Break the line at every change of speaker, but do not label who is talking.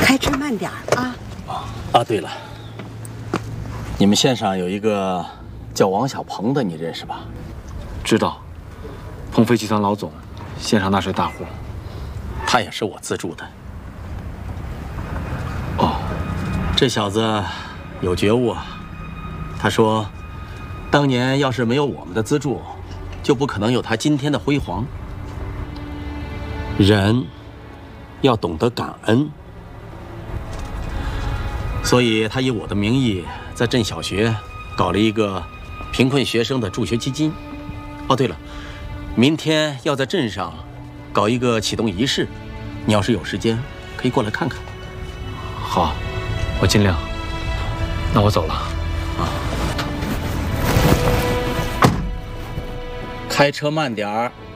开车慢点啊！
对了，你们县上有一个叫王小鹏的，你认识吧？
知道，鹏飞集团老总，县上纳税大户。
他也是我资助的。
哦，
这小子有觉悟啊！他说，当年要是没有我们的资助，就不可能有他今天的辉煌。人要懂得感恩，所以他以我的名义在镇小学搞了一个贫困学生的助学基金。对了，明天要在镇上搞一个启动仪式，你要是有时间，可以过来看看。
好，我尽量。那我走了。
开车慢点儿。